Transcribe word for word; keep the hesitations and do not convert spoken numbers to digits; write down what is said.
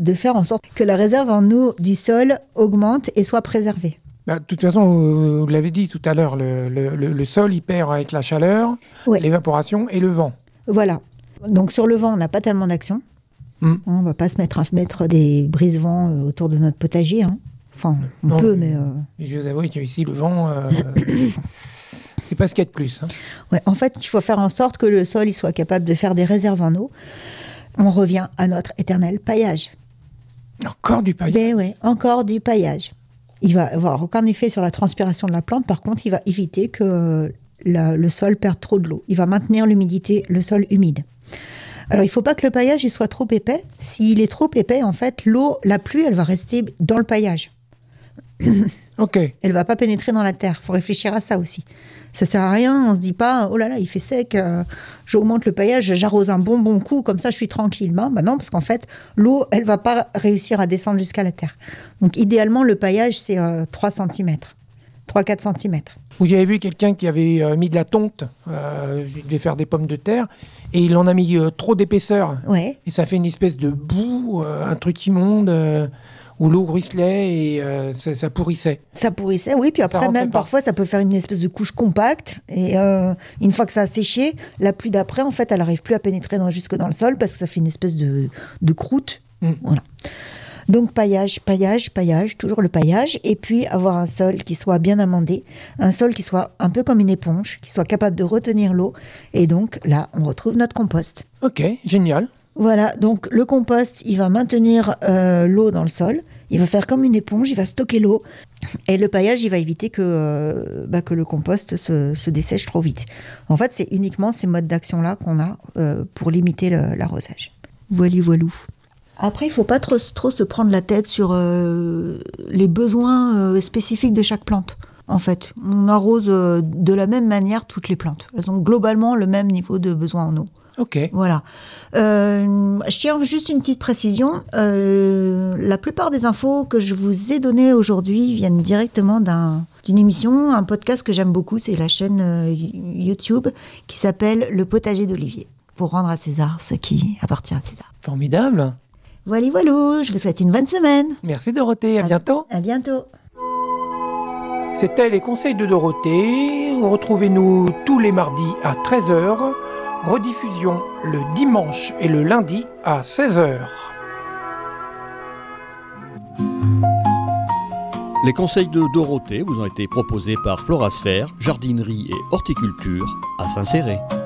de faire en sorte que la réserve en eau du sol augmente et soit préservée. Bah, de toute façon, vous l'avez dit tout à l'heure, le, le, le sol, il perd avec la chaleur, ouais. l'évaporation et le vent. Voilà. Donc sur le vent, on n'a pas tellement d'action. Mmh. On ne va pas se mettre à mettre des brise-vents autour de notre potager. Hein. Enfin, on non, peut, mais... Euh... Je vous avoue qu'ici, le vent, euh, c'est pas ce qu'il y a de plus. Hein. Ouais, en fait, il faut faire en sorte que le sol il soit capable de faire des réserves en eau. On revient à notre éternel paillage. Encore du paillage? Ben ouais, encore du paillage. Il va avoir aucun effet sur la transpiration de la plante. Par contre, il va éviter que la, le sol perde trop de l'eau. Il va maintenir l'humidité, le sol humide. Alors, il ne faut pas que le paillage il soit trop épais. S'il est trop épais, en fait, l'eau, la pluie, elle va rester dans le paillage. Ok. Elle ne va pas pénétrer dans la terre. Il faut réfléchir à ça aussi. Ça ne sert à rien. On ne se dit pas, oh là là, il fait sec, euh, j'augmente le paillage, j'arrose un bon bon coup, comme ça je suis tranquille. Ben, ben non, parce qu'en fait, l'eau, elle ne va pas réussir à descendre jusqu'à la terre. Donc, idéalement, le paillage, c'est euh, trois centimètres. trois à quatre centimètres. Où j'avais vu quelqu'un qui avait euh, mis de la tonte, euh, il devait faire des pommes de terre, et il en a mis euh, trop d'épaisseur. Ouais. Et ça fait une espèce de boue, euh, un truc immonde, euh, où l'eau ruisselait et euh, ça, ça pourrissait. Ça pourrissait, oui. Puis après, même pas. Parfois, ça peut faire une espèce de couche compacte. Et euh, une fois que ça a séché, la pluie d'après, en fait, elle n'arrive plus à pénétrer dans, jusque dans le sol parce que ça fait une espèce de, de croûte. Mm. Voilà. Donc paillage, paillage, paillage, toujours le paillage, et puis avoir un sol qui soit bien amendé, un sol qui soit un peu comme une éponge, qui soit capable de retenir l'eau, et donc là, on retrouve notre compost. Ok, génial. Voilà, donc le compost, il va maintenir euh, l'eau dans le sol, il va faire comme une éponge, il va stocker l'eau, et le paillage, il va éviter que, euh, bah, que le compost se, se dessèche trop vite. En fait, c'est uniquement ces modes d'action-là qu'on a euh, pour limiter le, l'arrosage. Voilou, voilou. Après, il ne faut pas trop, trop se prendre la tête sur euh, les besoins euh, spécifiques de chaque plante. En fait, on arrose euh, de la même manière toutes les plantes. Elles ont globalement le même niveau de besoin en eau. Ok. Voilà. Euh, je tiens juste une petite précision. Euh, la plupart des infos que je vous ai données aujourd'hui viennent directement d'un, d'une émission, un podcast que j'aime beaucoup. C'est la chaîne euh, YouTube qui s'appelle Le Potager d'Olivier. Pour rendre à César ce qui appartient à César. Formidable. Voilà, voilà, je vous souhaite une bonne semaine. Merci Dorothée, à, à bientôt. À bientôt. C'était les conseils de Dorothée. Retrouvez-nous tous les mardis à treize heures. Rediffusion le dimanche et le lundi à seize heures. Les conseils de Dorothée vous ont été proposés par Florasphère, jardinerie et horticulture à Saint-Céré.